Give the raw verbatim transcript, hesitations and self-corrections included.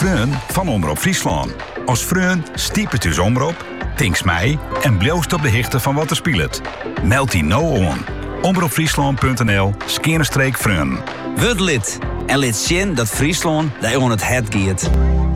Freun van Omroep Friesland. Als Freun stiepet uw omroep, tinks mij en bloost op de hichte van wat er speelt. Meld die nou aan. omroepfriesland.nl skeerstreek Freun. Word lid en laat zien dat Friesland daar on het het giet.